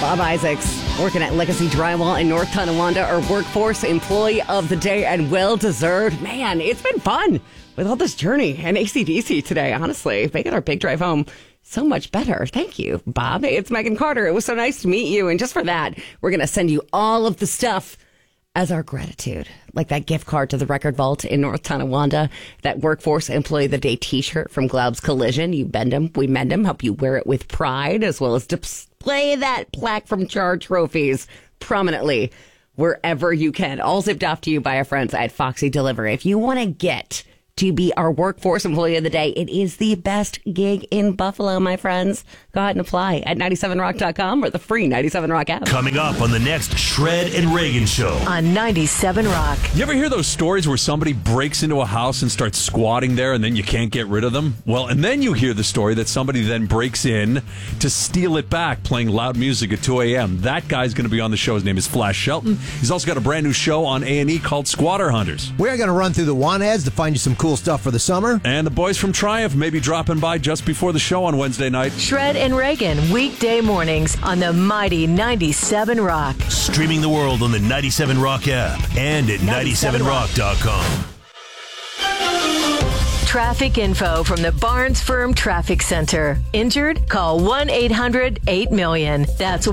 Bob Isaacs, working at Legacy Drywall in North Tonawanda, our Workforce Employee of the Day, and well-deserved. Man, it's been fun with all this Journey and AC/DC today, honestly. Making our big drive home so much better. Thank you, Bob. It's Megan Carter. It was so nice to meet you. And just for that, we're going to send you all of the stuff as our gratitude, like that gift card to the Record Vault in North Tonawanda, that Workforce Employee of the Day t-shirt from Glaub's Collision. You bend them, we mend them, help you wear it with pride, as well as display that plaque from Char Trophies prominently wherever you can. All zipped off to you by our friends at Foxy Delivery. If you want to get to be our Workforce Employee of the Day, it is the best gig in Buffalo, my friends. Go ahead and apply at 97rock.com or the free 97 Rock app. Coming up on the next Shred and Reagan Show on 97 Rock. You ever hear those stories where somebody breaks into a house and starts squatting there and then you can't get rid of them? Well, and then you hear the story that somebody then breaks in to steal it back playing loud music at 2 a.m. That guy's going to be on the show. His name is Flash Shelton. He's also got a brand new show on A&E called Squatter Hunters. We're going to run through the want ads to find you some cool stuff for the summer. And the boys from Triumph may be dropping by just before the show on Wednesday night. Shred and Reagan, weekday mornings on the mighty 97 Rock. Streaming the world on the 97 Rock app and at 97rock.com. Traffic info from the Barnes Firm Traffic Center. Injured? Call 1-800-8-MILLION. That's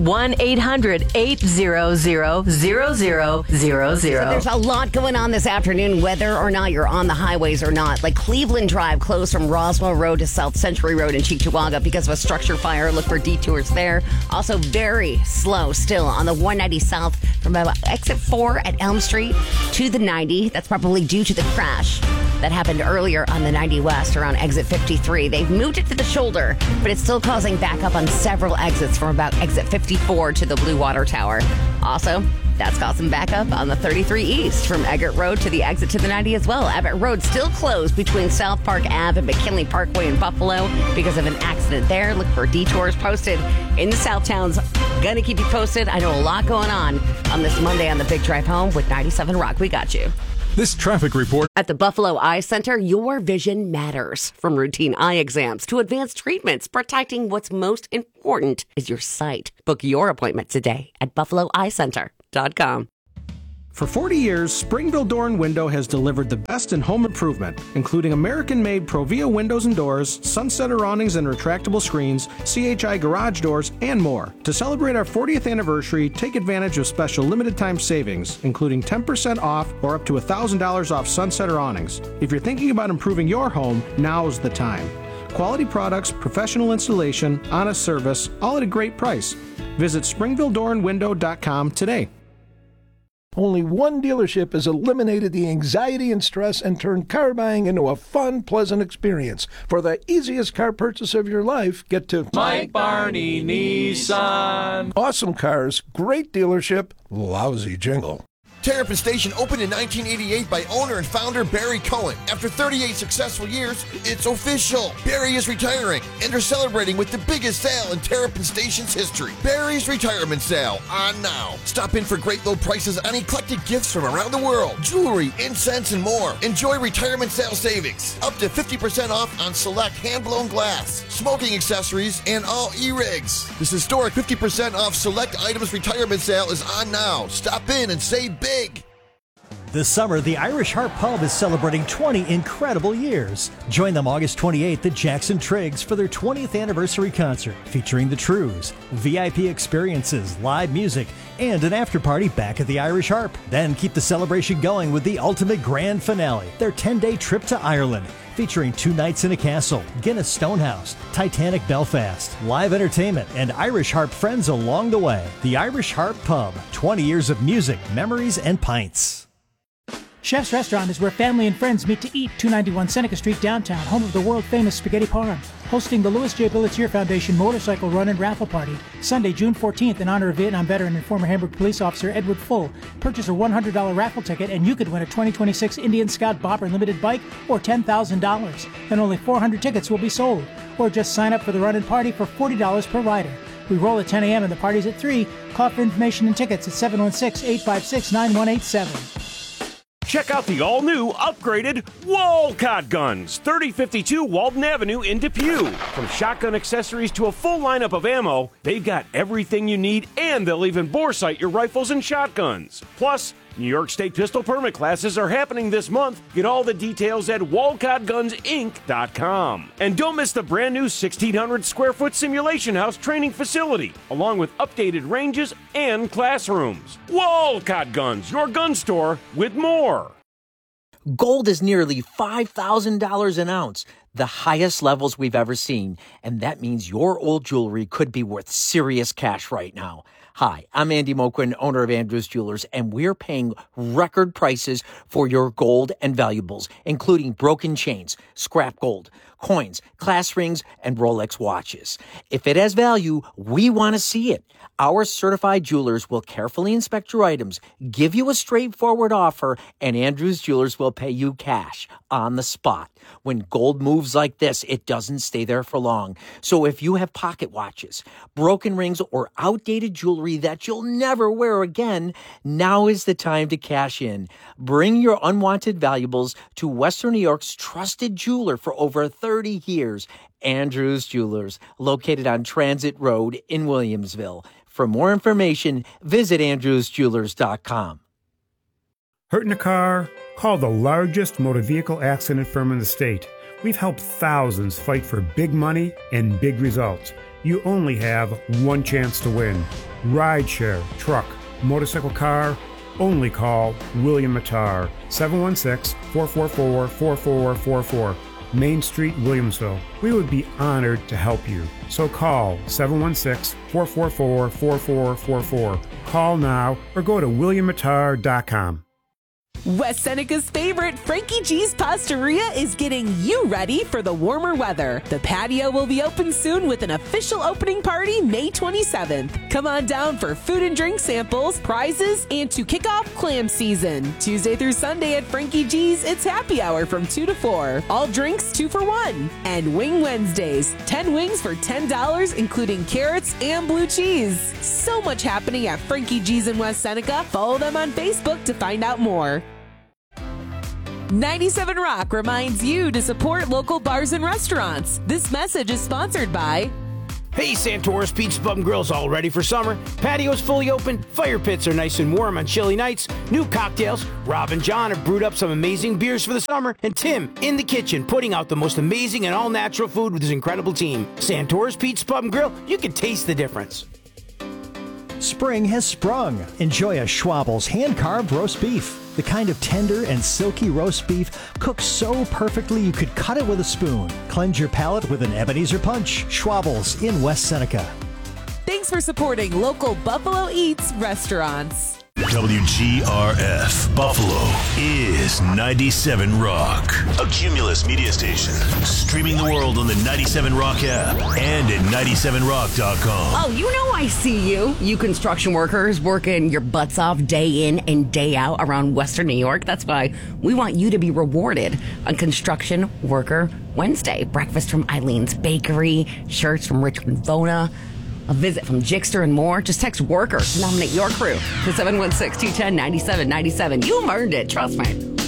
1-800-800-0000. So there's a lot going on this afternoon, whether or not you're on the highways or not. Like Cleveland Drive closed from Roswell Road to South Century Road in Cheektowaga because of a structure fire. Look for detours there. Also very slow still on the 190 South from about exit 4 at Elm Street to the 90. That's probably due to the crash that happened earlier on the 90 West around exit 53. They've moved it to the shoulder, but it's still causing backup on several exits from about exit 54 to the Blue Water Tower. Also, that's causing backup on the 33 East from Eggert Road to the exit to the 90 as well. Abbott Road still closed between South Park Ave and McKinley Parkway in Buffalo because of an accident there. Look for detours posted in the South Towns. Gonna keep you posted. I know a lot going on this Monday on the Big Drive Home with 97 Rock. We got you. This traffic report. At the Buffalo Eye Center, your vision matters. From routine eye exams to advanced treatments, protecting what's most important is your sight. Book your appointment today at buffaloeyecenter.com. For 40 years, Springville Door and Window has delivered the best in home improvement, including American-made Provia windows and doors, sunsetter awnings and retractable screens, CHI garage doors, and more. To celebrate our 40th anniversary, take advantage of special limited-time savings, including 10% off or up to $1,000 off sunsetter awnings. If you're thinking about improving your home, now's the time. Quality products, professional installation, honest service, all at a great price. Visit SpringvilleDoorandWindow.com today. Only one dealership has eliminated the anxiety and stress and turned car buying into a fun, pleasant experience. For the easiest car purchase of your life, get to Mike Barney Nissan. Awesome cars, great dealership, lousy jingle. Terrapin Station opened in 1988 by owner and founder Barry Cohen. After 38 successful years, it's official. Barry is retiring, and they're celebrating with the biggest sale in Terrapin Station's history. Barry's Retirement Sale on now. Stop in for great low prices on eclectic gifts from around the world, jewelry, incense, and more. Enjoy retirement sale savings. Up to 50% off on select hand-blown glass, smoking accessories, and all e-rigs. This historic 50% off select items retirement sale is on now. Stop in and save big. This summer, the Irish Harp Pub is celebrating 20 incredible years. Join them August 28th at Jackson Triggs for their 20th anniversary concert featuring the Trues, VIP experiences, live music, and an after-party back at the Irish Harp. Then keep the celebration going with the ultimate grand finale, their 10-day trip to Ireland, featuring 2 nights in a castle, Guinness Stonehouse, Titanic Belfast, live entertainment, and Irish Harp friends along the way. The Irish Harp Pub, 20 years of music, memories, and pints. Chef's Restaurant is where family and friends meet to eat. 291 Seneca Street downtown, home of the world-famous Spaghetti Parm. Hosting the Louis J. Billetier Foundation Motorcycle Run and Raffle Party, Sunday, June 14th, in honor of Vietnam veteran and former Hamburg police officer Edward Full. Purchase a $100 raffle ticket and you could win a 2026 Indian Scout Bopper Limited bike or $10,000. And only 400 tickets will be sold. Or just sign up for the run and party for $40 per rider. We roll at 10 a.m. and the party's at 3. Call for information and tickets at 716-856-9187. Check out the all-new, upgraded Walcott guns, 3052 Walden Avenue in Depew. From shotgun accessories to a full lineup of ammo, they've got everything you need, and they'll even bore sight your rifles and shotguns. Plus, New York State pistol permit classes are happening this month. Get all the details at WalcottGunsInc.com. And don't miss the brand new 1,600 square foot simulation house training facility, along with updated ranges and classrooms. Walcott Guns, your gun store with more. Gold is nearly $5,000 an ounce, the highest levels we've ever seen. And that means your old jewelry could be worth serious cash right now. Hi, I'm Andy Moquin, owner of Andrews Jewelers, and we're paying record prices for your gold and valuables, including broken chains, scrap gold, coins, class rings, and Rolex watches. If it has value, we want to see it. Our certified jewelers will carefully inspect your items, give you a straightforward offer, and Andrews Jewelers will pay you cash on the spot. When gold moves like this, it doesn't stay there for long. So if you have pocket watches, broken rings, or outdated jewelry that you'll never wear again, now is the time to cash in. Bring your unwanted valuables to Western New York's trusted jeweler for over 30 years, Andrews Jewelers, located on Transit Road in Williamsville. For more information, visit andrewsjewelers.com. Hurt in a car? Call the largest motor vehicle accident firm in the state. We've helped thousands fight for big money and big results. You only have one chance to win. Rideshare, truck, motorcycle, car, only call William Mattar, 716-444-4444. Main Street, Williamsville. We would be honored to help you. So call 716-444-4444. Call now or go to williammattar.com. West Seneca's favorite, Frankie G's Pastaria, is getting you ready for the warmer weather. The patio will be open soon with an official opening party May 27th. Come on down for food and drink samples, prizes, and to kick off clam season. Tuesday through Sunday at Frankie G's, it's happy hour from 2 to 4. All drinks 2 for $1. And Wing Wednesdays, 10 wings for $10, including carrots and blue cheese. So much happening at Frankie G's in West Seneca. Follow them on Facebook to find out more. 97 Rock reminds you to support local bars and restaurants. This message is sponsored by... Hey, Santoris Pizza Pub and Grill's all ready for summer. Patio's fully open, fire pits are nice and warm on chilly nights, new cocktails. Rob and John have brewed up some amazing beers for the summer, and Tim in the kitchen putting out the most amazing and all-natural food with his incredible team. Santoris Pizza Pub and Grill, you can taste the difference. Spring has sprung. Enjoy a Schwabel's hand-carved roast beef. The kind of tender and silky roast beef cooked so perfectly you could cut it with a spoon. Cleanse your palate with an Ebenezer Punch. Schwabel's in West Seneca. Thanks for supporting local Buffalo Eats restaurants. WGRF Buffalo is 97 Rock, a Cumulus media station. Streaming the world on the 97 Rock app and at 97rock.com. Oh, you know I see you. You construction workers working your butts off day in and day out around Western New York. That's why we want you to be rewarded on Construction Worker Wednesday. Breakfast from Eileen's Bakery, shirts from Richmond Vona, a visit from Jixter, and more. Just text worker to nominate your crew to 716-210-9797. You've earned it, trust me.